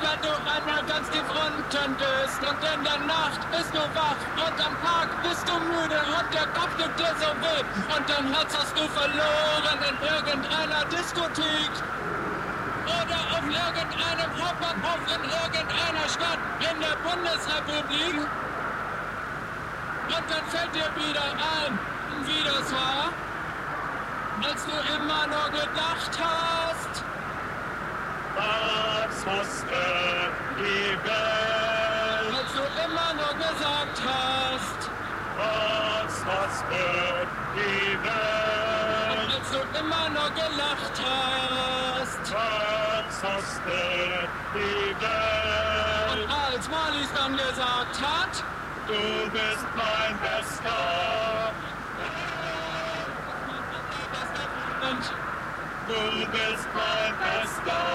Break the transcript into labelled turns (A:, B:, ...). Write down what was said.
A: wenn du einmal ganz tief unten bist und in der Nacht bist du wach und am Tag bist du müde und der Kopf tut dir so weh und dein Herz hast du verloren in irgendeiner Diskothek oder auf irgendeinem Hauptbahnhof in irgendeiner Stadt in der Bundesrepublik und dann fällt dir wieder ein, wie das war, als du immer nur gedacht hast,
B: was wusste die Welt?
A: als du immer nur gesagt hast,
B: Was wird die Welt?
A: als du immer nur gelacht hast.
B: Was wird die Welt?
A: Und als Marlies dann gesagt hat,
B: Du bist mein Bester.
A: und
B: Du bist mein Bester.